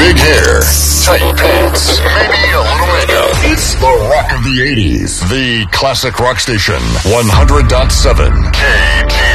Big hair, tight pants, maybe a little makeup. It's the rock of the 80s. The classic rock station, 100.7 KTRK.